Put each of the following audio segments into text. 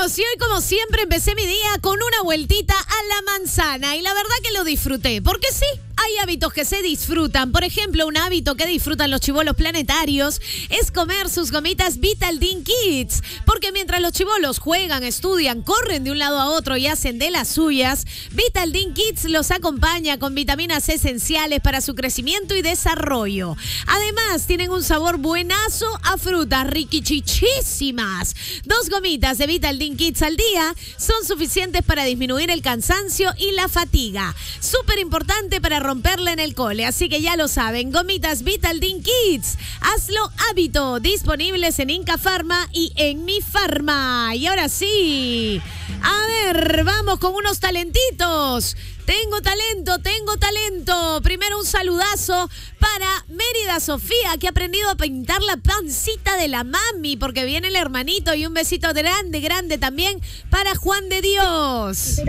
Amigos, y hoy como siempre empecé mi día con una vueltita a la manzana y la verdad que lo disfruté, porque sí, hay hábitos que se disfrutan. Por ejemplo, un hábito que disfrutan los chibolos planetarios es comer sus gomitas Vitaldin Kids, porque mientras los chibolos juegan, estudian, corren de un lado a otro y hacen de las suyas, Vitaldin Kids los acompaña con vitaminas esenciales para su crecimiento y desarrollo. Además, tienen un sabor buenazo a frutas riquichichísimas. 2 gomitas de Vitaldin Kids al día son suficientes para disminuir el cansancio y la fatiga. Súper importante para romperla en el cole, así que ya lo saben, gomitas Vitaldin Kids. Hazlo hábito, disponibles en Inca Pharma y en Mi Pharma. Y ahora sí, a ver, vamos con unos talentitos. Tengo talento. Primero un saludazo para Mérida Sofía, que ha aprendido a pintar la pancita de la mami, porque viene el hermanito. Y un besito grande también para Juan de Dios.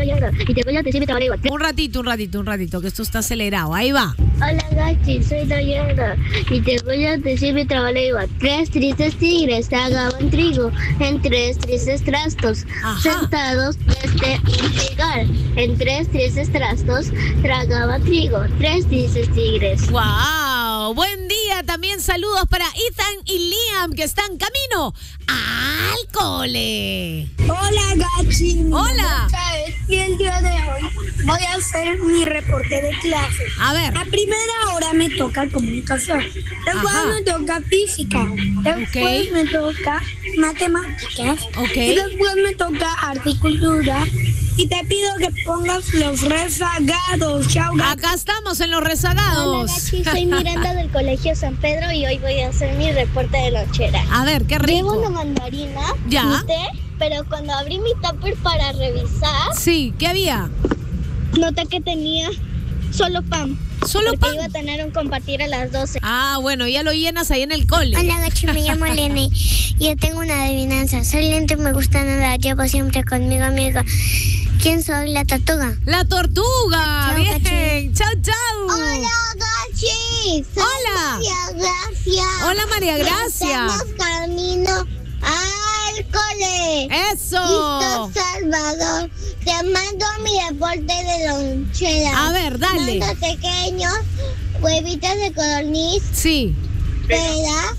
Un ratito, que esto está acelerado. Ahí va. Hola Gachi, soy Dayana y te voy a decir mi trabajo. 3 tristes tigres tragaban trigo en 3 tristes trastos. Ajá. Sentados desde un trigal. En 3 tristes trastos tragaba trigo. 3 tristes tigres. ¡Wow! Buen día. También saludos para Ethan y Liam, que están camino al cole. Hola Gachi. Hola. Y el día de hoy voy a hacer mi reporte de clase. A ver. A primera hora me toca comunicación. Después Ajá. me toca física. Después me toca matemáticas. Ok. Y después me toca arte y cultura. Y te pido que pongas los rezagados. Chao, Gachi. Acá estamos en los Hola rezagados. Gachi, soy Miranda del Colegio San Pedro y hoy voy a hacer mi reporte de lonchera. A ver, qué Llevo una rico. mandarina, Ya. mi té, pero cuando abrí mi tupper para revisar, Sí, ¿qué había? noté que tenía solo pan. ¿Solo porque pan? iba a tener un compartir a las 12. Ah, bueno, ya lo llenas ahí en el cole. Hola Gachi, me llamo Lene y yo tengo una adivinanza. Soy lento y me gusta nadar, llevo siempre conmigo amigo. ¿Quién soy? La tortuga. La tortuga. Chao, Bien. Gachi. Chau. Hola Gachi, soy Hola. María Gracia. Hola, María Gracia. Estamos camino al cole. Eso. Listo, Salvador. Te mando mi reporte de lonchera. A ver, dale. Mando pequeños huevitos de codorniz, Sí. pera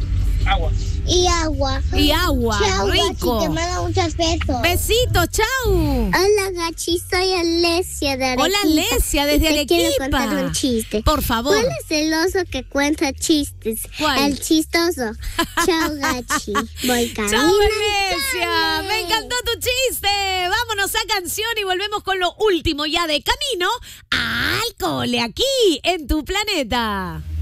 y agua. Y agua. Chao, Rico. Gachi, te mando muchos besos. Besitos, chau. Hola Gachi, soy Alesia de Arequipa. Hola, Alesia, desde y te quiero Arequipa. contar un chiste. Por favor. ¿Cuál es el oso que cuenta chistes? ¿Cuál? El chistoso. Chao Gachi. Voy camino Chao, al Alesia. cole. Me encantó tu chiste. Vámonos a canción y volvemos con lo último ya de camino al cole aquí en Tu Planeta.